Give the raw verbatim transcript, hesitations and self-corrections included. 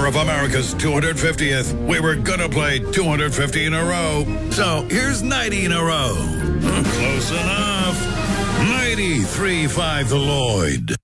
honor of America's two hundred fiftieth, we were gonna play two hundred fifty in a row. So here's ninety in a row. Close enough. ninety-three point five The Lloyd.